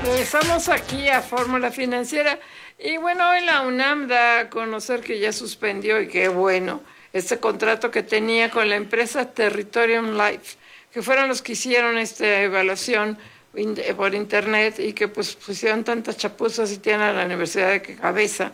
Regresamos aquí a Fórmula Financiera y bueno, hoy la UNAM da a conocer que ya suspendió, y qué bueno, este contrato que tenía con la empresa Territorium Life, que fueron los que hicieron esta evaluación por internet y que pues pusieron tantas chapuzas y tienen a la universidad de cabeza,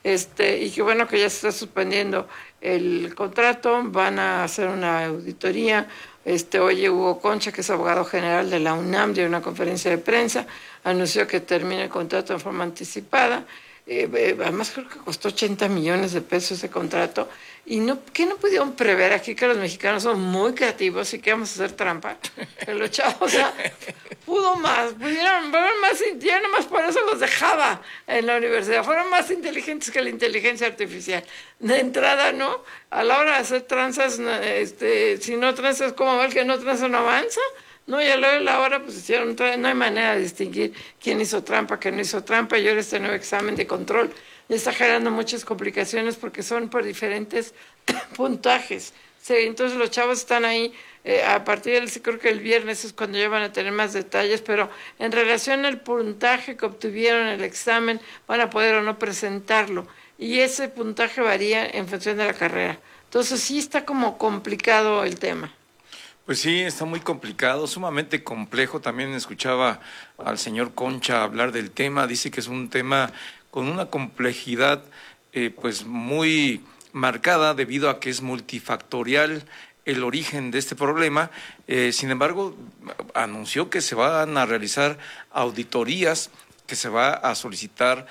y que bueno que ya se está suspendiendo el contrato, van a hacer una auditoría. Oye, Hugo Concha, que es abogado general de la UNAM, dio una conferencia de prensa, anunció que termina el contrato en forma anticipada. Además creo que costó 80 millones de pesos ese contrato. Y ¿qué no pudieron prever aquí que los mexicanos son muy creativos y que vamos a hacer trampa? Que los chavos, o sea, pudo más, pudieron más, ya nomás por eso los dejaba en la universidad, fueron más inteligentes que la inteligencia artificial. De entrada, ¿no? A la hora de hacer tranzas, si no tranzas, ¿cómo va el que no tranza no avanza? No, y a la hora pues hicieron, no hay manera de distinguir quién hizo trampa, quién no hizo trampa, y ahora este nuevo examen de control está generando muchas complicaciones porque son por diferentes puntajes. Sí, entonces los chavos están ahí, a partir del, creo que el viernes es cuando ya van a tener más detalles, pero en relación al puntaje que obtuvieron en el examen, van a poder o no presentarlo, y ese puntaje varía en función de la carrera. Entonces sí está como complicado el tema. Pues sí, está muy complicado, sumamente complejo. También escuchaba al señor Concha hablar del tema. Dice que es un tema con una complejidad pues muy marcada debido a que es multifactorial el origen de este problema. Sin embargo, anunció que se van a realizar auditorías, que se va a solicitar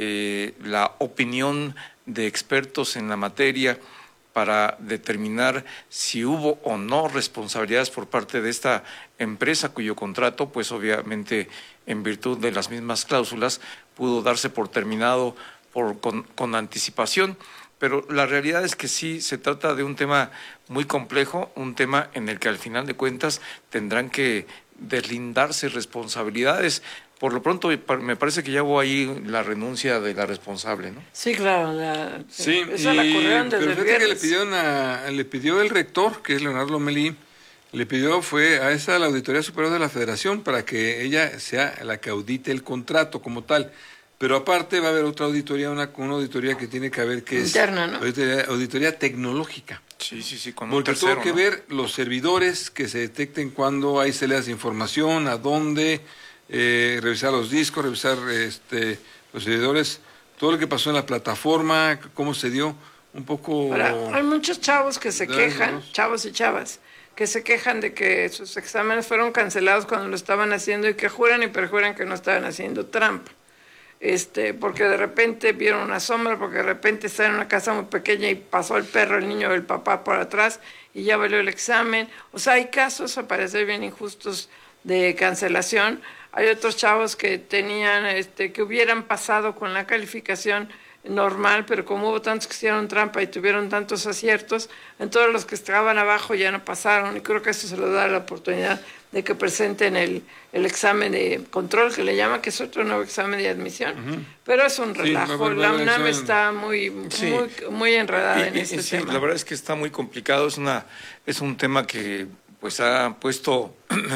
la opinión de expertos en la materia para determinar si hubo o no responsabilidades por parte de esta empresa cuyo contrato, pues obviamente en virtud de las mismas cláusulas, pudo darse por terminado con anticipación. Pero la realidad es que sí se trata de un tema muy complejo, un tema en el que al final de cuentas tendrán que deslindarse responsabilidades. Por lo pronto, me parece que ya hubo ahí la renuncia de la responsable, ¿no? Sí, claro. Sí, esa la corrieron desde pero fíjate que le pidió el rector, que es Leonardo Lomelí, fue a la Auditoría Superior de la Federación para que ella sea la que audite el contrato como tal. Pero aparte va a haber otra auditoría, una auditoría que tiene que ver, que interna, es ¿no? auditoría tecnológica. Sí, con Porque un tercero, tengo que ver los servidores, que se detecten cuando hay salidas de información, a dónde, revisar los discos, revisar los servidores, todo lo que pasó en la plataforma, cómo se dio, un poco... Ahora, hay muchos chavos que se quejan, ¿no? chavos y chavas, que se quejan de que sus exámenes fueron cancelados cuando lo estaban haciendo y que juran y perjuran que no estaban haciendo trampa. Porque de repente vieron una sombra, porque de repente está en una casa muy pequeña y pasó el perro, el niño, el papá por atrás y ya valió el examen. O sea, hay casos, a parecer bien injustos, de cancelación. Hay otros chavos que tenían, que hubieran pasado con la calificación normal, pero como hubo tantos que hicieron trampa y tuvieron tantos aciertos, entonces los que estaban abajo ya no pasaron, y creo que eso se les da la oportunidad de que presenten el examen de control, que le llaman, que es otro nuevo examen de admisión. Pero es un relajo, la UNAM está muy enredada en este tema. La verdad es que está muy complicado, es un tema que pues ha puesto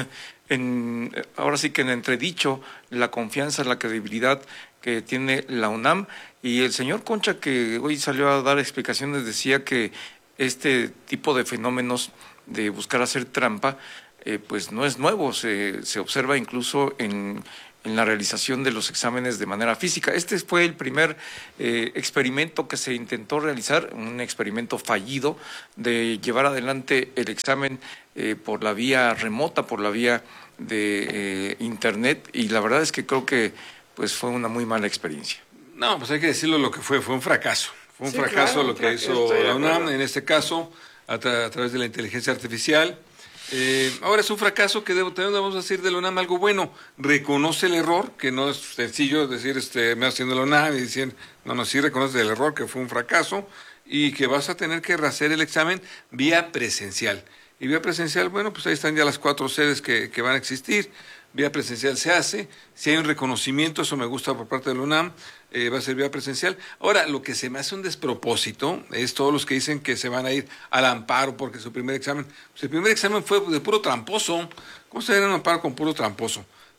ahora sí que en entredicho la confianza, la credibilidad que tiene la UNAM. Y el señor Concha, que hoy salió a dar explicaciones, decía que este tipo de fenómenos de buscar hacer trampa pues no es nuevo, se observa incluso en la realización de los exámenes de manera física. Este fue el primer experimento que se intentó realizar, un experimento fallido de llevar adelante el examen por la vía remota, por la vía de internet, y la verdad es que creo que pues fue una muy mala experiencia. No, pues hay que decirlo lo que fue un fracaso. Fue un fracaso, claro, lo que hizo la UNAM, en este caso, a través de la inteligencia artificial. Ahora es un fracaso que también debemos decir de la UNAM algo bueno. Reconoce el error, que no es sencillo decir, me haciendo la UNAM y diciendo, no, sí reconoce el error, que fue un fracaso, y que vas a tener que rehacer el examen vía presencial. Y vía presencial, bueno, pues ahí están ya las 4 sedes que van a existir. Vía presencial se hace, si hay un reconocimiento, eso me gusta por parte de la UNAM, va a ser vía presencial. Ahora, lo que se me hace un despropósito es todos los que dicen que se van a ir al amparo porque su primer examen, pues el primer examen fue de puro tramposo. ¿Cómo se va a ir a un amparo con puro tramposo?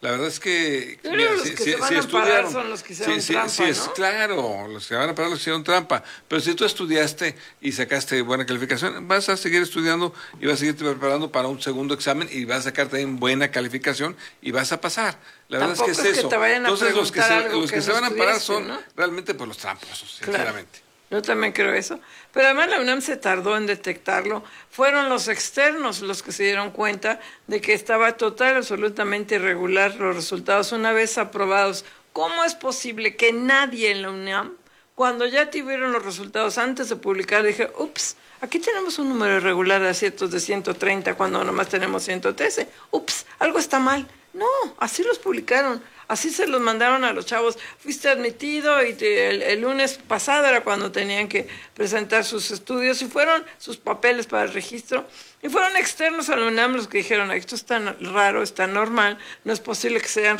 La verdad es que... Pero los que se van a parar son los que hicieron trampa, ¿no? Claro, los que van a parar los que hicieron trampa. Pero si tú estudiaste y sacaste buena calificación, vas a seguir estudiando y vas a seguirte preparando para un segundo examen y vas a sacar también buena calificación y vas a pasar. La verdad Tampoco es que es eso. te vayan a Entonces los que se van a parar son, ¿no?, realmente pues los tramposos, sinceramente. Claro. Yo también creo eso. Pero además la UNAM se tardó en detectarlo. Fueron los externos los que se dieron cuenta de que estaba total, absolutamente irregular los resultados una vez aprobados. ¿Cómo es posible que nadie en la UNAM, cuando ya tuvieron los resultados antes de publicar, dije, ups, aquí tenemos un número irregular de aciertos de 130 cuando nomás tenemos 113? Ups, algo está mal. No, así los publicaron. Así se los mandaron a los chavos. Fuiste admitido y el lunes pasado era cuando tenían que presentar sus estudios y fueron sus papeles para el registro. Y fueron externos a la UNAM los que dijeron, esto es tan raro, es tan normal, no es posible que se hayan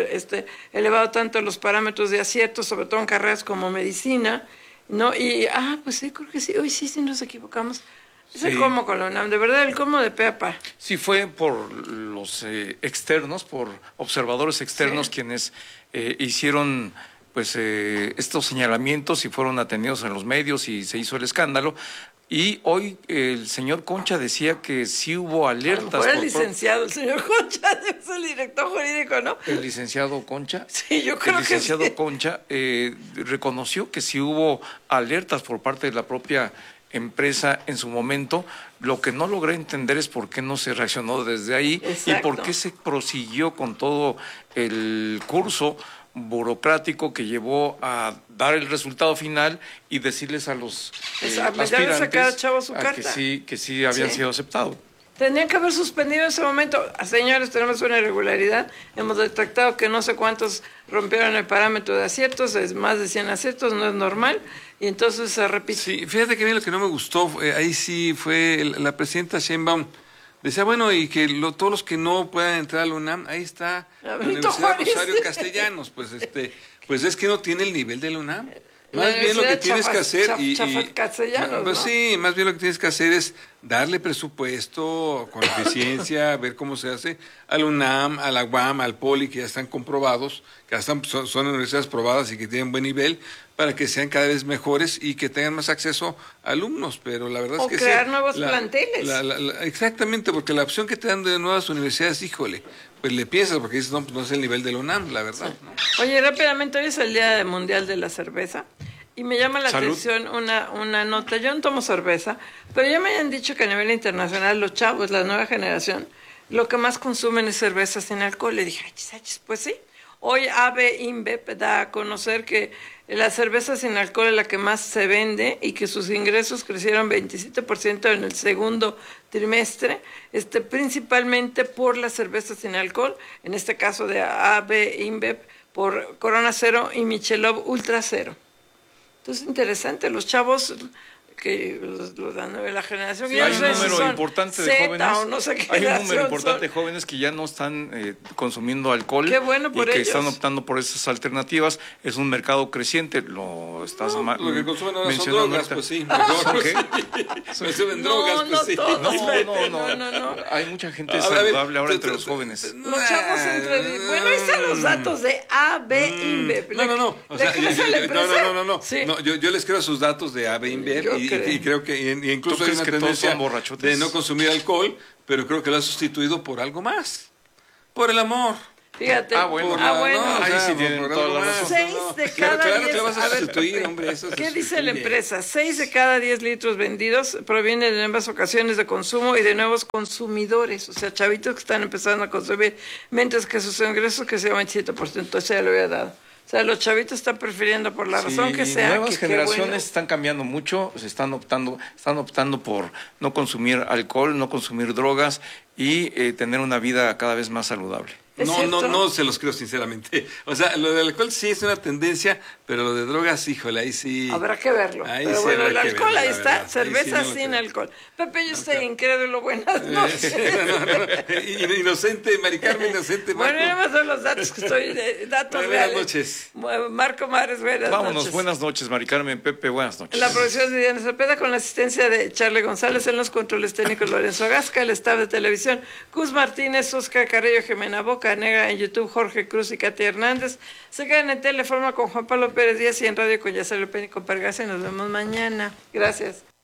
elevado tanto los parámetros de acierto, sobre todo en carreras como medicina, ¿no? Y, pues sí, creo que sí, hoy sí nos equivocamos. Es el cómo con la UNAM, de verdad, el cómo de pe a pa. Sí, fue por los externos, por observadores externos, quienes hicieron pues estos señalamientos y fueron atendidos en los medios y se hizo el escándalo. Y hoy el señor Concha decía que sí hubo alertas. Fue el licenciado, el señor Concha, es el director jurídico, ¿no? El licenciado Concha. Sí, yo creo que sí. El licenciado Concha reconoció que sí hubo alertas por parte de la propia empresa en su momento. Lo que no logré entender es por qué no se reaccionó desde ahí. Exacto. Y por qué se prosiguió con todo el curso burocrático que llevó a dar el resultado final y decirles a los aspirantes sacar a Chavo su carta. Que sí habían sido aceptados. Tenían que haber suspendido en ese momento. Señores, tenemos una irregularidad. Hemos detectado que no sé cuántos rompieron el parámetro de aciertos, es más de 100 aciertos, no es normal. Y entonces se repite. Sí, fíjate que a mí lo que no me gustó, ahí sí fue la presidenta Sheinbaum. Decía, bueno, y que todos los que no puedan entrar a la UNAM, ahí está la Universidad Rosario Castellanos. Pues es que no tiene el nivel de la UNAM. Más bien lo que tienes que hacer pues sí, más bien lo que tienes que hacer es darle presupuesto con eficiencia, ver cómo se hace al UNAM, a la UAM, al POLI, que ya están comprobados, que ya son universidades probadas y que tienen buen nivel, para que sean cada vez mejores y que tengan más acceso a alumnos, pero la verdad es que crear nuevos planteles. Exactamente, porque la opción que te dan de nuevas universidades, híjole, pues le piensas porque dices, no, pues no es el nivel del UNAM, la verdad. Sí. ¿No? Oye, rápidamente, hoy es el Día Mundial de la Cerveza y me llama la atención una nota. Yo no tomo cerveza, pero ya me han dicho que a nivel internacional los chavos, la nueva generación, lo que más consumen es cerveza sin alcohol. Le dije, pues sí. Hoy AB InBev da a conocer que la cerveza sin alcohol es la que más se vende y que sus ingresos crecieron 27% en el segundo trimestre, principalmente por la cerveza sin alcohol, en este caso de AB InBev, por Corona Cero y Michelob Ultra Cero. Entonces, interesante, los chavos que los de la generación. Sí, hay un número importante de jóvenes. No sé hay un número importante de jóvenes que ya no están consumiendo alcohol. Qué bueno por ellos. Que están optando por esas alternativas. Es un mercado creciente. Lo estás lo que consumen ahora son drogas, pues sí. Consumen drogas, pues sí. No. Hay mucha gente saludable ahora entre los jóvenes. Los chavos bueno, ahí están los datos de AB InBev. No. O sea, no. Yo les creo sus datos de AB InBev. Y creo que incluso hay una tendencia de no consumir alcohol, pero creo que lo ha sustituido por algo más. Por el amor. Fíjate. Bueno. Ahí sí tienen toda la razón. 6 de cada 10. Claro que lo vas a sustituir, hombre. ¿Qué dice la empresa? 6 de cada 10 litros vendidos provienen de nuevas ocasiones de consumo y de nuevos consumidores. O sea, chavitos que están empezando a consumir, mientras que sus ingresos crecieron 27%. Eso ya lo había dado. O sea, los chavitos están prefiriendo por la razón que sea. Nuevas generaciones están cambiando mucho, están optando por no consumir alcohol, no consumir drogas y tener una vida cada vez más saludable. No se los creo sinceramente. O sea, lo del alcohol sí es una tendencia, pero lo de drogas, híjole, ahí sí. Habrá que verlo. Pero bueno, el alcohol ahí está, cerveza sin alcohol. Pepe, yo estoy incrédulo, buenas noches. Inocente, Mari Carmen, inocente. Bueno, nada más son los datos que estoy, datos reales. Buenas noches. Marco Mares, buenas noches. Vámonos, buenas noches, Mari Carmen, Pepe, buenas noches. La producción de Diana Cepeda con la asistencia de Charlie González, en los controles técnicos Lorenzo Agasca, el staff de televisión, Cus Martínez, Oscar Carrillo, Jimena Boca, Bocanegra, en YouTube Jorge Cruz y Katy Hernández. Se quedan en Teleforma con Juan Pablo Pérez Díaz y en Radio con Yacelio Penny con Pergasa y nos vemos mañana. Gracias.